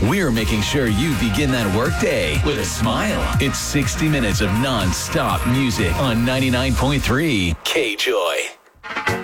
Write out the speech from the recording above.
We're making sure you begin that workday with a smile. It's 60 minutes of non-stop music on 99.3 K-Joy.